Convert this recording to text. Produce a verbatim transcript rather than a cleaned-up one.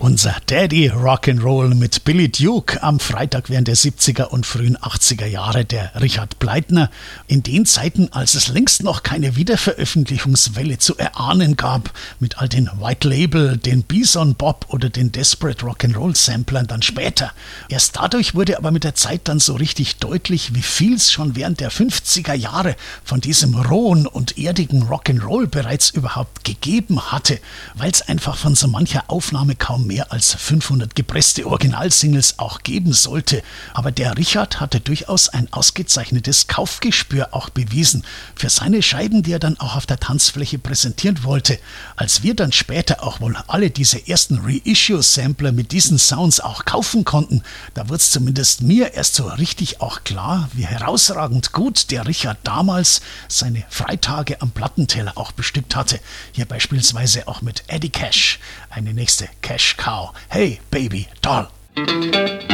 Unser Daddy Rock'n'Roll mit Billy Duke am Freitag während der siebziger und frühen achtziger Jahre, der Richard Bleitner. In den Zeiten, als es längst noch keine Wiederveröffentlichungswelle zu erahnen gab, mit all den White Label, den Bison Bob oder den Desperate Rock'n'Roll Samplern dann später. Erst dadurch wurde aber mit der Zeit dann so richtig deutlich, wie viel es schon während der fünfziger Jahre von diesem rohen und erdigen Rock'n'Roll bereits überhaupt gegeben hatte, weil es einfach von so mancher Aufnahme kaum mehr als fünfhundert gepresste Originalsingles auch geben sollte. Aber der Richard hatte durchaus ein ausgezeichnetes Kaufgespür auch bewiesen für seine Scheiben, die er dann auch auf der Tanzfläche präsentieren wollte. Als wir dann später auch wohl alle diese ersten Reissue-Sampler mit diesen Sounds auch kaufen konnten, da wurde es zumindest mir erst so richtig auch klar, wie herausragend gut der Richard damals seine Freitage am Plattenteller auch bestückt hatte. Hier beispielsweise auch mit Eddie Cash, eine nächste Cash Cow. Hey, Baby Doll.